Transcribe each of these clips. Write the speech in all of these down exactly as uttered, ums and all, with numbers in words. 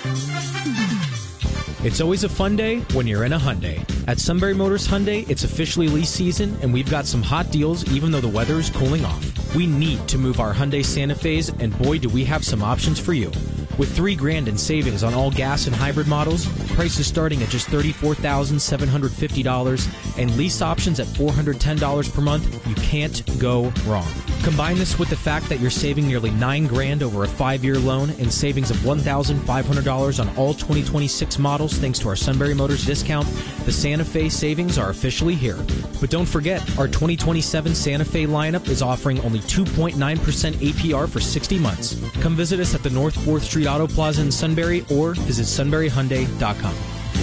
It's always a fun day when you're in a Hyundai. At Sunbury Motors Hyundai, it's officially lease season, and we've got some hot deals even though the weather is cooling off. We need to move our Hyundai Santa Fe's, and boy, do we have some options for you. With three grand in savings on all gas and hybrid models, prices starting at just thirty-four thousand seven hundred fifty dollars, and lease options at four hundred ten dollars per month, you can't go wrong. Combine this with the fact that you're saving nearly nine grand over a five-year loan and savings of one thousand five hundred dollars on all twenty twenty-six models thanks to our Sunbury Motors discount. The Santa Fe savings are officially here. But don't forget, our twenty twenty-seven Santa Fe lineup is offering only two point nine percent A P R for sixty months. Come visit us at the North fourth Street Auto Plaza in Sunbury or visit sunbury hyundai dot com.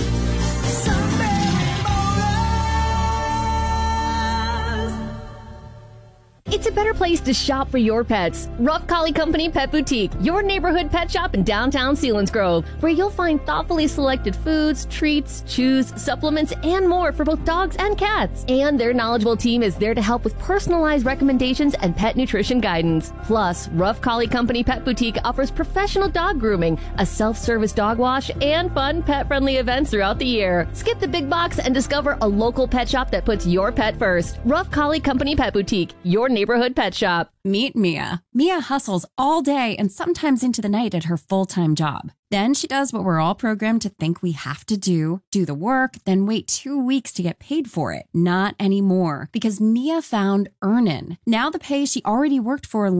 It's a better place to shop for your pets. Rough Collie Company Pet Boutique, your neighborhood pet shop in downtown Selinsgrove, where you'll find thoughtfully selected foods, treats, chews, supplements, and more for both dogs and cats. And their knowledgeable team is there to help with personalized recommendations and pet nutrition guidance. Plus, Rough Collie Company Pet Boutique offers professional dog grooming, a self-service dog wash, and fun pet-friendly events throughout the year. Skip the big box and discover a local pet shop that puts your pet first. Rough Collie Company Pet Boutique, your neighborhood pet shop. Meet Mia. Mia hustles all day and sometimes into the night at her full-time job. Then she does what we're all programmed to think we have to do, do the work, then wait two weeks to get paid for it. Not anymore, because Mia found Earnin. Now the pay she already worked for